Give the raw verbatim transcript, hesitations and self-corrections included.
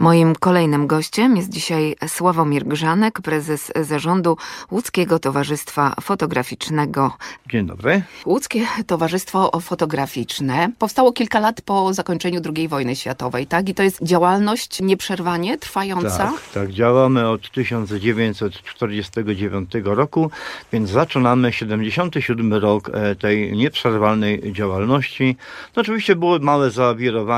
Moim kolejnym gościem jest dzisiaj Sławomir Grzanek, prezes zarządu Łódzkiego Towarzystwa Fotograficznego. Dzień dobry. Łódzkie Towarzystwo Fotograficzne powstało kilka lat po zakończeniu drugiej wojny światowej, tak? I to jest działalność nieprzerwanie trwająca? Tak, tak, działamy od tysiąc dziewięćset czterdziestego dziewiątego roku, więc zaczynamy siedemdziesiąty siódmy rok tej nieprzerwalnej działalności. No, oczywiście były małe zawirowania